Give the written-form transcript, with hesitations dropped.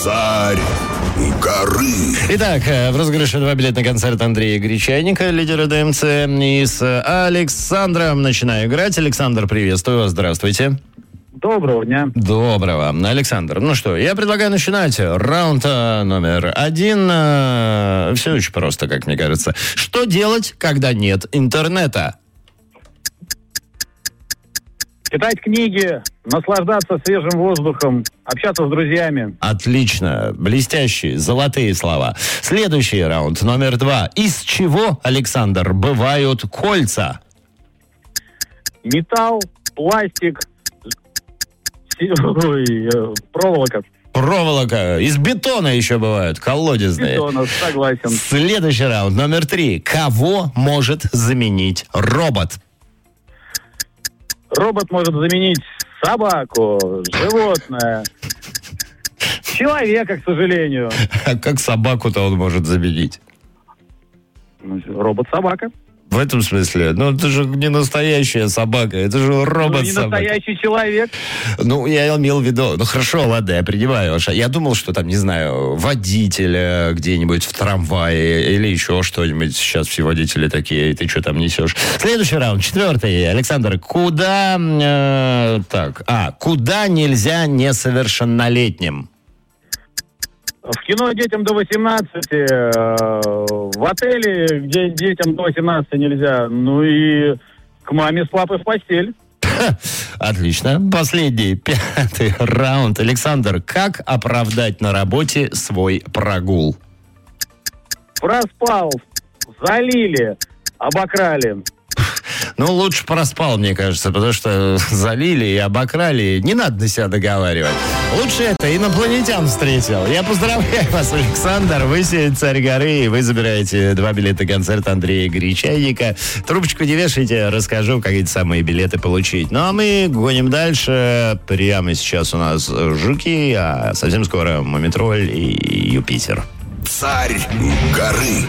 Царь горы. Итак, в розыгрыше 2 билета на концерт Андрея Гречаника, лидера ДМЦ, и с Александром начинаю играть. Александр, приветствую вас, здравствуйте. Доброго дня. Доброго. Александр, ну что, я предлагаю начинать. Раунд номер 1. Все очень просто, как мне кажется. Что делать, когда нет интернета? Читать книги, наслаждаться свежим воздухом, общаться с друзьями. Отлично. Блестящие, золотые слова. Следующий раунд номер 2. Из чего, Александр, бывают кольца? Металл, пластик, проволока. Проволока. Из бетона еще бывают, колодезные. Бетона, согласен. Следующий раунд номер 3. Кого может заменить робот? Робот может заменить собаку, животное, человека, к сожалению. А как собаку-то он может заменить? Робот-собака. В этом смысле? Ну, это же не настоящая собака, это же Не робот-собака. настоящий человек. Ну, я имел в виду... Ну, хорошо, ладно, я принимаю. Я думал, что там, не знаю, водитель где-нибудь в трамвае или еще что-нибудь. Сейчас все водители такие, ты что там несешь? Следующий раунд, 4. Александр, куда... Куда нельзя несовершеннолетним? В кино детям до 18, в отеле, где детям до 18 нельзя, ну и к маме с папой в постель. Отлично. Последний, 5 раунд. Александр, как оправдать на работе свой прогул? Проспал, залили, обокрали. Ну, лучше проспал, мне кажется, потому что залили и обокрали. Не надо на себя договаривать. Лучше это инопланетян встретил. Я поздравляю вас, Александр. Вы сегодня царь горы, и вы забираете 2 билета на концерт Андрея Гречаника. Трубочку не вешайте, расскажу, как эти самые билеты получить. Ну, а мы гоним дальше. Прямо сейчас у нас Жуки, а совсем скоро Мумитроль и Юпитер. Царь горы.